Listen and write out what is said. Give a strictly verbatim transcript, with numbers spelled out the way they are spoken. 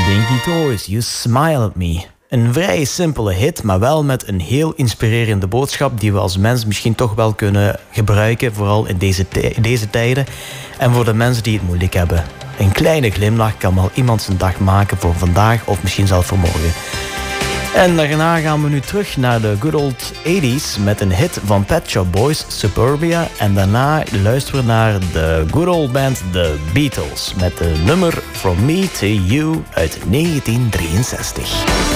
Dinky Toys, You Smile at Me. Een vrij simpele hit, maar wel met een heel inspirerende boodschap die we als mens misschien toch wel kunnen gebruiken, vooral in deze, tij- deze tijden. En voor de mensen die het moeilijk hebben. Een kleine glimlach kan wel iemand zijn dag maken voor vandaag of misschien zelfs voor morgen. En daarna gaan we nu terug naar de good old eighties met een hit van Pet Shop Boys, Suburbia. En daarna luisteren we naar de good old band The Beatles met de nummer From Me to You uit negentien drieënzestig.